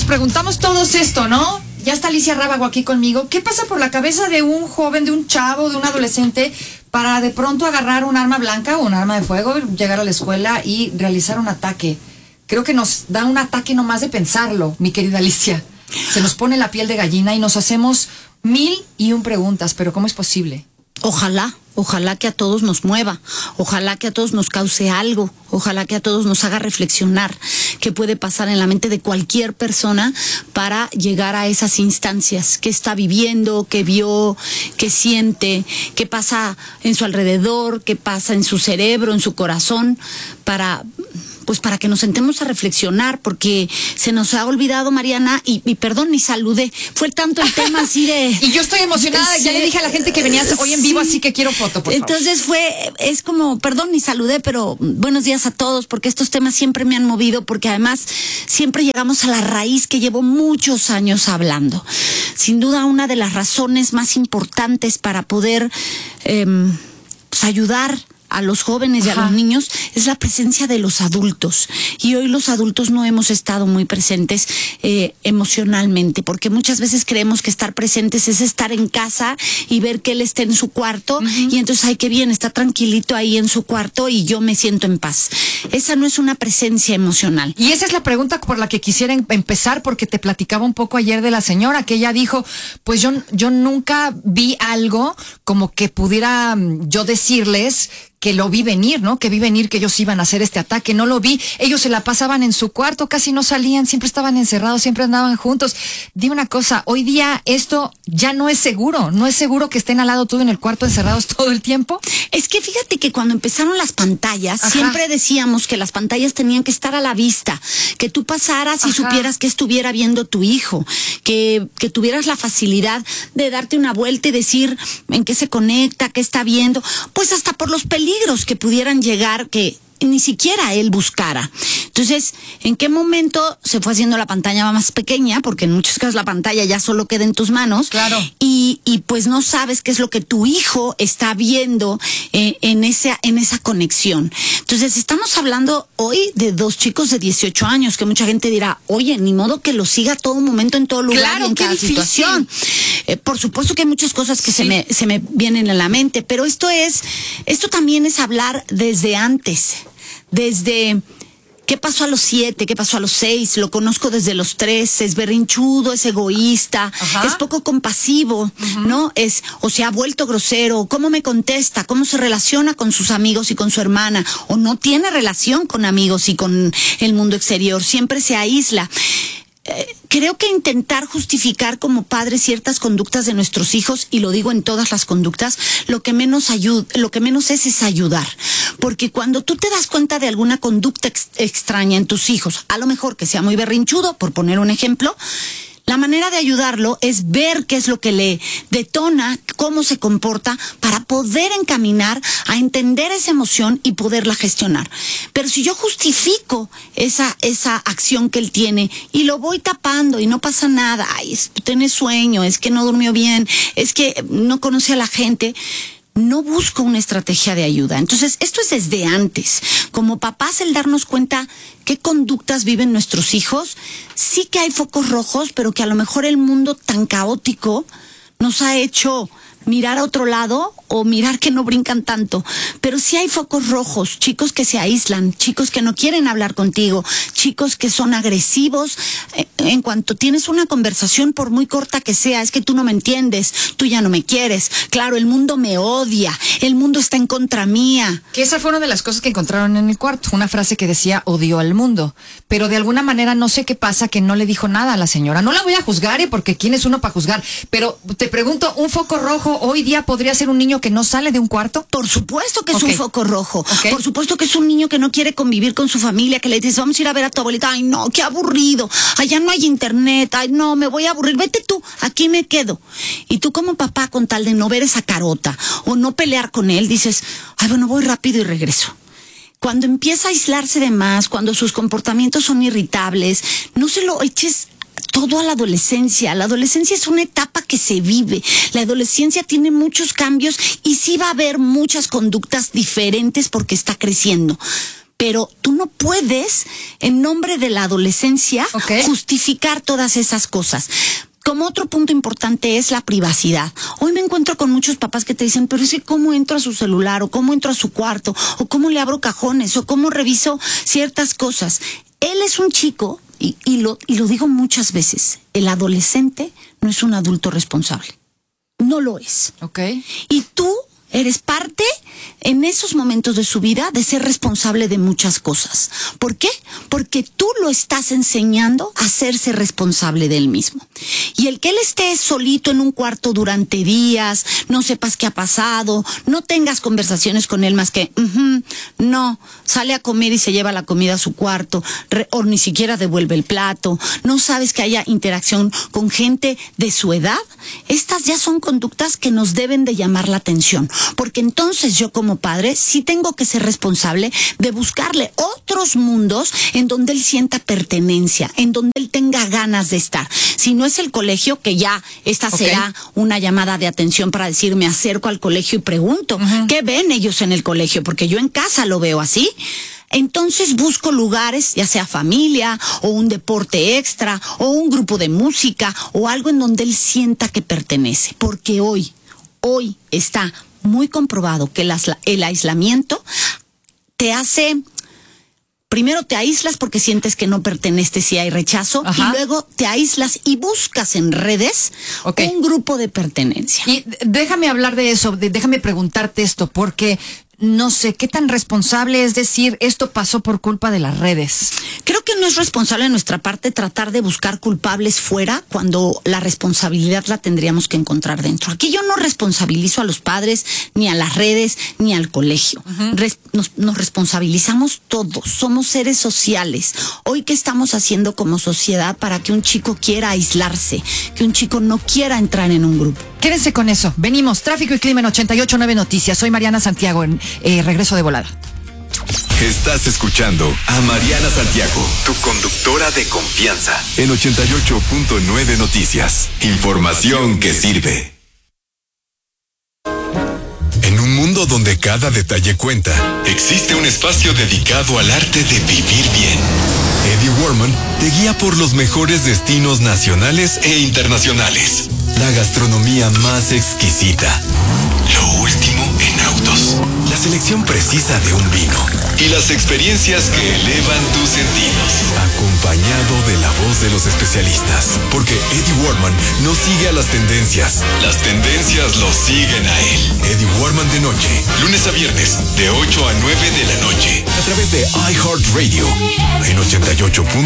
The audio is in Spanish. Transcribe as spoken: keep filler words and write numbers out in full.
preguntamos todos esto, ¿no? Ya está Alicia Rábago aquí conmigo. ¿Qué pasa por la cabeza de un joven, de un chavo, de un adolescente para de pronto agarrar un arma blanca o un arma de fuego, llegar a la escuela y realizar un ataque? Creo que nos da un ataque nomás de pensarlo, mi querida Alicia. Se nos pone la piel de gallina y nos hacemos mil y un preguntas, pero ¿cómo es posible? Ojalá, ojalá que a todos nos mueva, ojalá que a todos nos cause algo, ojalá que a todos nos haga reflexionar qué puede pasar en la mente de cualquier persona para llegar a esas instancias, qué está viviendo, qué vio, qué siente, qué pasa en su alrededor, qué pasa en su cerebro, en su corazón, para... pues para que nos sentemos a reflexionar, porque se nos ha olvidado, Mariana, y, y perdón, ni saludé, fue tanto el tema así de... Y yo estoy emocionada, sí, ya le dije a la gente que venías hoy en vivo, sí, así que quiero foto, por Entonces favor. fue, es como, perdón, ni saludé, pero buenos días a todos, porque estos temas siempre me han movido, porque además siempre llegamos a la raíz que llevo muchos años hablando. Sin duda, una de las razones más importantes para poder eh, pues ayudar a los jóvenes y a los niños es la presencia de los adultos, y hoy los adultos no hemos estado muy presentes eh, emocionalmente, porque muchas veces creemos que estar presentes es estar en casa y ver que él está en su cuarto, uh-huh. y entonces, ay, qué bien, está tranquilito ahí en su cuarto y yo me siento en paz. Esa no es una presencia emocional. Y esa es la pregunta por la que quisiera em- empezar, porque te platicaba un poco ayer de la señora, que ella dijo, pues yo, yo nunca vi algo como que pudiera yo decirles que lo vi venir, ¿no? Que vi venir que ellos iban a hacer este ataque, no lo vi. Ellos se la pasaban en su cuarto, casi no salían, siempre estaban encerrados, siempre andaban juntos. Dime una cosa, hoy día esto ya no es seguro, no es seguro que estén al lado tuyo en el cuarto encerrados todo el tiempo. Es que fíjate que cuando empezaron las pantallas, Ajá. siempre decíamos que las pantallas tenían que estar a la vista, que tú pasaras y Ajá. supieras que estuviera viendo tu hijo, que, que tuvieras la facilidad de darte una vuelta y decir en qué se conecta, qué está viendo, pues hasta por los peligros que pudieran llegar, que ni siquiera él buscara. Entonces, ¿en qué momento se fue haciendo la pantalla más pequeña? Porque en muchos casos la pantalla ya solo queda en tus manos. Claro. Y, y pues no sabes qué es lo que tu hijo está viendo eh, en esa, en esa conexión. Entonces, estamos hablando hoy de dos chicos de dieciocho años, que mucha gente dirá, oye, ni modo que lo siga a todo momento, en todo lugar, claro, y en cada difícil. situación. Eh, por supuesto que hay muchas cosas que sí. se me, se me vienen a la mente, pero esto es, esto también es hablar desde antes. Desde qué pasó a los siete, qué pasó a los seis, lo conozco desde los tres, es berrinchudo, es egoísta, Ajá. es poco compasivo, uh-huh. ¿no? Es, o se ha vuelto grosero, cómo me contesta, cómo se relaciona con sus amigos y con su hermana, o no tiene relación con amigos y con el mundo exterior, siempre se aísla. Creo que intentar justificar como padres ciertas conductas de nuestros hijos, y lo digo en todas las conductas, lo que menos ayuda, lo que menos es es ayudar. Porque cuando tú te das cuenta de alguna conducta ex- extraña en tus hijos, a lo mejor que sea muy berrinchudo, por poner un ejemplo, la manera de ayudarlo es ver qué es lo que le detona, cómo se comporta, para poder encaminar a entender esa emoción y poderla gestionar. Pero si yo justifico esa, esa acción que él tiene y lo voy tapando y no pasa nada, ay, es, tiene sueño, es que no durmió bien, es que no conoce a la gente, no busco una estrategia de ayuda. Entonces, esto es desde antes. Como papás, el darnos cuenta qué conductas viven nuestros hijos, sí que hay focos rojos, pero que a lo mejor el mundo tan caótico nos ha hecho mirar a otro lado o mirar que no brincan tanto. Pero sí hay focos rojos, chicos que se aíslan, chicos que no quieren hablar contigo, chicos que son agresivos. En cuanto tienes una conversación, por muy corta que sea, es que tú no me entiendes, tú ya no me quieres, claro, el mundo me odia, el mundo está en contra mía. Que esa fue una de las cosas que encontraron en el cuarto, una frase que decía odio al mundo, pero de alguna manera no sé qué pasa que no le dijo nada a la señora. No la voy a juzgar, ¿eh? Porque ¿quién es uno para juzgar? Pero te pregunto, ¿un foco rojo hoy día podría ser un niño que no sale de un cuarto? Por supuesto que es okay. un foco rojo. Okay. Por supuesto que es un niño que no quiere convivir con su familia, que le dices, vamos a ir a ver a tu abuelita. Ay, no, qué aburrido. Allá no hay internet. Ay, no, me voy a aburrir. Vete tú, aquí me quedo. Y tú como papá, con tal de no ver esa carota o no pelear con él, dices, ay, bueno, voy rápido y regreso. Cuando empieza a aislarse de más, cuando sus comportamientos son irritables, no se lo eches todo a la adolescencia. La adolescencia es una etapa que se vive. La adolescencia tiene muchos cambios y sí va a haber muchas conductas diferentes porque está creciendo. Pero tú no puedes, en nombre de la adolescencia, okay, justificar todas esas cosas. Como otro punto importante es la privacidad. Hoy me encuentro con muchos papás que te dicen, pero es que cómo entro a su celular, o cómo entro a su cuarto, o cómo le abro cajones, o cómo reviso ciertas cosas. Él es un chico, y, y, lo, y lo digo muchas veces, el adolescente no es un adulto responsable. No lo es. Okay. Y tú eres parte, en esos momentos de su vida, de ser responsable de muchas cosas. ¿Por qué? Porque tú lo estás enseñando a hacerse responsable de él mismo. Y el que él esté solito en un cuarto durante días, no sepas qué ha pasado, no tengas conversaciones con él más que, uh-huh, no, sale a comer y se lleva la comida a su cuarto, re, o ni siquiera devuelve el plato, no sabes que haya interacción con gente de su edad, estas ya son conductas que nos deben de llamar la atención. Porque entonces yo como padre sí tengo que ser responsable de buscarle otros mundos en donde él sienta pertenencia, en donde él tenga ganas de estar. Si no es el colegio, que ya esta okay, será una llamada de atención para decir, me acerco al colegio y pregunto, uh-huh, ¿qué ven ellos en el colegio? Porque yo en casa lo veo así. Entonces busco lugares, ya sea familia, o un deporte extra, o un grupo de música, o algo en donde él sienta que pertenece. Porque hoy, hoy está muy comprobado que el, el aislamiento te hace, primero te aíslas porque sientes que no perteneces y hay rechazo, ajá, y luego te aíslas y buscas en redes okay, un grupo de pertenencia. Y déjame hablar de eso, de, déjame preguntarte esto, porque no sé qué tan responsable es decir esto pasó por culpa de las redes. Creo que no es responsable de nuestra parte tratar de buscar culpables fuera cuando la responsabilidad la tendríamos que encontrar dentro. Aquí yo no responsabilizo a los padres, ni a las redes, ni al colegio. Uh-huh. Res- nos, nos responsabilizamos todos. Somos seres sociales. Hoy, ¿qué estamos haciendo como sociedad para que un chico quiera aislarse? Que un chico no quiera entrar en un grupo. Quédense con eso. Venimos. Tráfico y Clima en ochenta y ocho punto nueve Noticias. Soy Mariana Santiago en eh, Regreso de Volada. Estás escuchando a Mariana Santiago, tu conductora de confianza, en ochenta y ocho punto nueve Noticias. Información que sirve. En un mundo donde cada detalle cuenta, existe un espacio dedicado al arte de vivir bien. Eddie Warman te guía por los mejores destinos nacionales e internacionales. La gastronomía más exquisita. Lo último en autos. La selección precisa de un vino. Y las experiencias que elevan tus sentidos. Acompañado de la voz de los especialistas. Porque Eddie Warman no sigue a las tendencias. Las tendencias lo siguen a él. Eddie Warman de noche. Lunes a viernes, de ocho a nueve de la noche. A través de iHeartRadio. En ochenta y ocho punto